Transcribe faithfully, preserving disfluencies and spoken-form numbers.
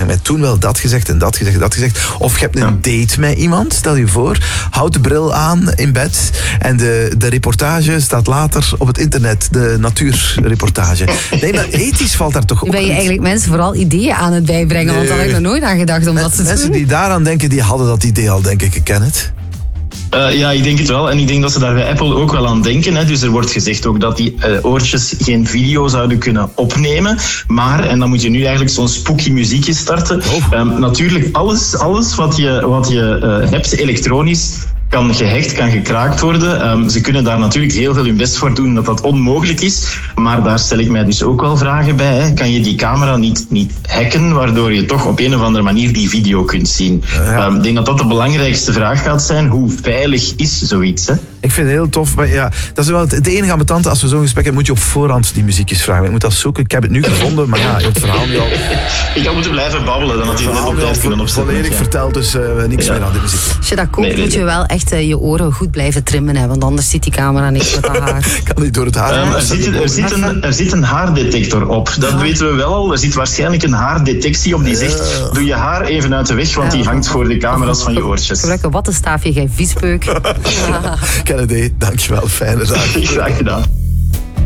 mij toen wel dat gezegd en dat gezegd en dat gezegd. Of je hebt een ja. date met iemand, stel je voor, houd de bril aan in bed en de, de reportage staat later op het internet, de natuurreportage. Nee, maar ethisch valt daar toch op. Ben je eigenlijk mensen vooral ideeën aan het bijbrengen, nee. want daar heb ik nog nooit aan gedacht om Men, dat te doen. Mensen die daaraan denken, die hadden dat idee al, denk ik. Ik ken het. Uh, ja, ik denk het wel. En ik denk dat ze daar bij Apple ook wel aan denken. Hè. Dus er wordt gezegd ook dat die uh, oortjes geen video zouden kunnen opnemen. Maar, en dan moet je nu eigenlijk zo'n spooky muziekje starten. Oh. Um, natuurlijk, alles, alles wat je, wat je uh, hebt elektronisch kan gehackt, kan gekraakt worden. Um, ze kunnen daar natuurlijk heel veel hun best voor doen dat dat onmogelijk is. Maar daar stel ik mij dus ook wel vragen bij. Hè. Kan je die camera niet, niet hacken, waardoor je toch op een of andere manier die video kunt zien? Ja. Um, ik denk dat dat de belangrijkste vraag gaat zijn. Hoe veilig is zoiets? Hè? Ik vind het heel tof. Maar ja, dat is wel het, het enige ambetant. Als we zo'n gesprek hebben, moet je op voorhand die muziekjes vragen. Ik moet dat zoeken. Ik heb het nu gevonden, maar ja, je hebt het verhaal nu al... Ik had moeten blijven babbelen, dan had je het net op tijd kunnen opzetten. Volledig ja. verteld, dus uh, niks ja. meer aan de muziek. Als je dat koopt, nee, nee, moet je wel echt uh, je oren goed blijven trimmen, hè, want anders ziet die camera niks met dat haar. Kan niet door het haar. Um, er, zit, er, zit een, er zit een haardetector op. Dat ja. weten we wel al. Er zit waarschijnlijk een haardetectie op die zegt, ja. doe je haar even uit de weg, want ja. die hangt voor de camera's van je oortjes. Gebruik een wattenstaafje, gij viespeuk. Kennedy, dankjewel. Fijne dag. Graag gedaan.